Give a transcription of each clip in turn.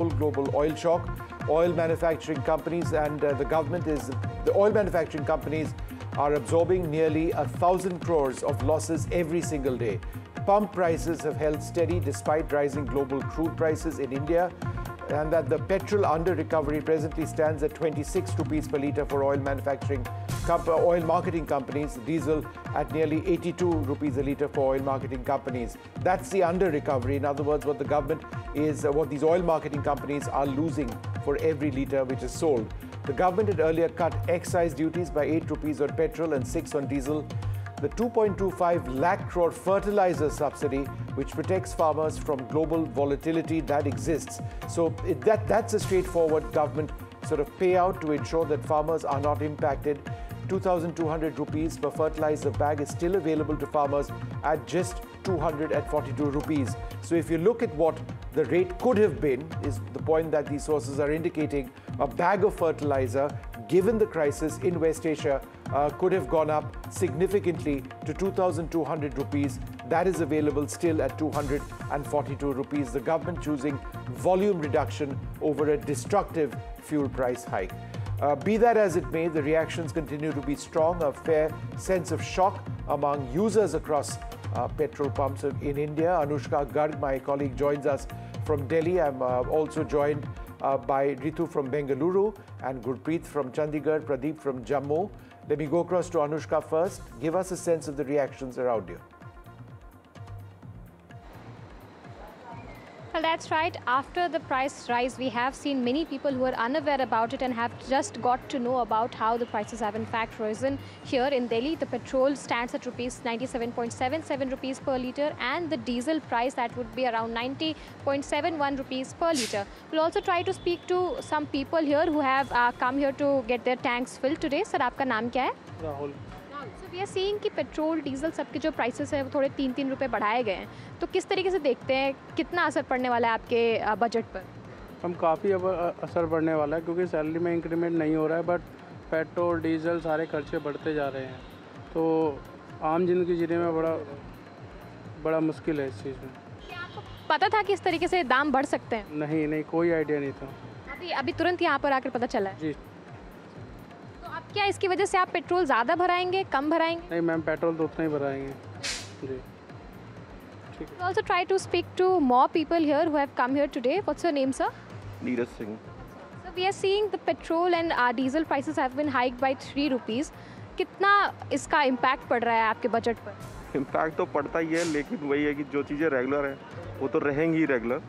global oil shock. Oil manufacturing companies and the oil manufacturing companies are absorbing nearly 1,000 crores of losses every single day. Pump prices have held steady despite rising global crude prices in India, and that the petrol under recovery presently stands at 26 rupees per litre for oil marketing companies, diesel at nearly 82 rupees a litre for oil marketing companies. That's the under recovery. In other words, what the government is, what these oil marketing companies are losing for every litre which is sold. The government had earlier cut excise duties by 8 rupees on petrol and 6 on diesel. The 2.25 lakh crore fertilizer subsidy, which protects farmers from global volatility, that exists. So that's a straightforward government sort of payout to ensure that farmers are not impacted. 2,200 rupees per fertilizer bag is still available to farmers at just 242 rupees. So if you look at what the rate could have been, is the point that these sources are indicating, a bag of fertilizer, given the crisis in West Asia, could have gone up significantly to 2,200 rupees. That is available still at 242 rupees. The government choosing volume reduction over a destructive fuel price hike. Be that as it may, the reactions continue to be strong. A fair sense of shock among users across petrol pumps in India. Anushka Garg, my colleague, joins us from Delhi. I'm also joined by Ritu from Bengaluru and Gurpreet from Chandigarh, Pradeep from Jammu. Let me go across to Anushka first. Give us a sense of the reactions around you. Well, that's right. After the price rise, we have seen many people who are unaware about it and have just got to know about how the prices have in fact risen. Here in Delhi, the petrol stands at rupees 97.77 rupees per litre, and the diesel price, that would be around 90.71 rupees per litre. We'll also try to speak to some people here who have come here to get their tanks filled today. Sir, आपका नाम क्या है? Rahul. So we are seeing कि petrol diesel सबके जो prices है वो थोड़े 3-3 रुपए बढ़ाए गए हैं, तो किस तरीके से देखते हैं, कितना असर पड़ने वाला है आपके बजट पर? हम काफ़ी अब असर पड़ने वाला है क्योंकि सैलरी में इंक्रीमेंट नहीं हो रहा है, बट पेट्रोल डीजल सारे खर्चे बढ़ते जा रहे हैं, तो आम जिंदगी जीने में बड़ा मुश्किल है इस चीज़ में. क्या आपको पता था कि इस तरीके से दाम बढ़ सकते हैं? नहीं, कोई आइडिया नहीं था. अभी तुरंत यहाँ पर आकर पता चला है? जी. क्या इसकी वजह से आप पेट्रोल ज़्यादा भराएंगे, कम भराएंगे? नहीं मैम, पेट्रोल तो उतना ही भराएंगे. जी. We'll also try to speak to more people here who have come here today. What's your name, sir? Neeraj Singh. So we are seeing the petrol and diesel prices have been hiked by 3 rupees. कितना इसका impact पड़ रहा है आपके budget पर? Impact तो पड़ता ही है, लेकिन वही है कि जो चीज़ें रेगुलर हैं वो तो रहेंगी ही रेगुलर,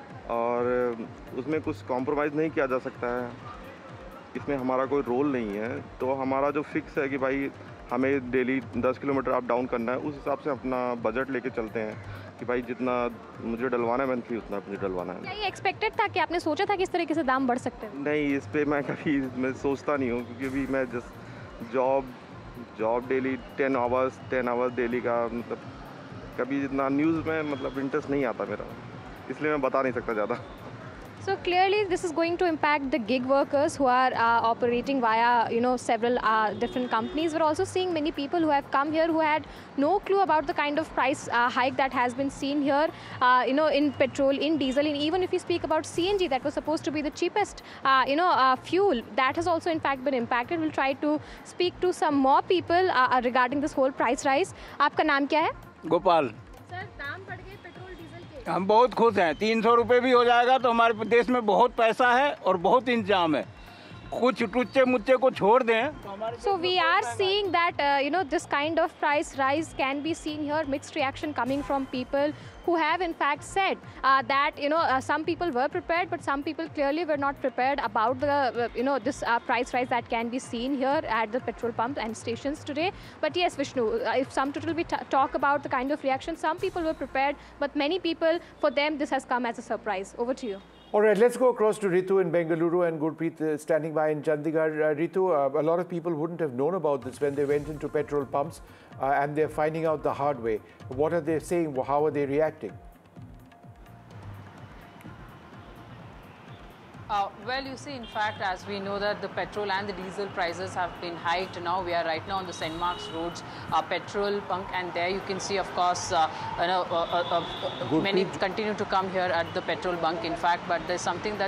और उसमें कुछ कॉम्प्रोमाइज़ नहीं किया जा सकता है. इसमें हमारा कोई रोल नहीं है, तो हमारा जो फिक्स है कि भाई हमें डेली 10 किलोमीटर अप डाउन करना है, उस हिसाब से अपना बजट लेके चलते हैं कि भाई जितना मुझे डलवाना है मंथली उतना मुझे डलवाना है. क्या ये एक्सपेक्टेड था कि आपने सोचा था कि इस तरीके से दाम बढ़ सकते हैं? नहीं, इस पे मैं कभी सोचता नहीं हूँ, क्योंकि अभी मैं just job daily 10 hours daily का, मतलब कभी जितना न्यूज़ में मतलब इंटरेस्ट नहीं आता मेरा, इसलिए मैं बता नहीं सकता ज़्यादा. So clearly this is going to impact the gig workers who are operating via several different companies. We're also seeing many people who have come here who had no clue about the kind of price hike that has been seen here in petrol, in diesel, and even if you speak about CNG, that was supposed to be the cheapest fuel, that has also in fact been impacted. We'll try to speak to some more people regarding this whole price rise. आपका नाम क्या है? Gopal. Sir, दाम बढ़ गए petrol diesel के? हम बहुत खुश हैं. 300 रुपये भी हो जाएगा तो हमारे देश में बहुत पैसा है और बहुत इंतजाम है. कुछ टुच्चे मुच्चे को छोड़ दें. So we are seeing that this kind of price rise can be seen here. Mixed reaction coming from people who have in fact said that some people were prepared, but some people clearly were not prepared about the this price rise that can be seen here at the petrol pump and stations today. But yes, Vishnu, if some total we talk about the kind of reaction, some people were prepared, but many people, for them this has come as a surprise. Over to you. All right, let's go across to Ritu in Bengaluru and Gurpreet standing by in Chandigarh. Ritu, a lot of people wouldn't have known about this when they went into petrol pumps and they're finding out the hard way. What are they saying? How are they reacting? Well, you see, in fact, as we know that the petrol and the diesel prices have been hiked now. We are right now on the St. Mark's Roads petrol pump, and there you can see, of course, many continue to come here at the petrol bunk, in fact, but there's something that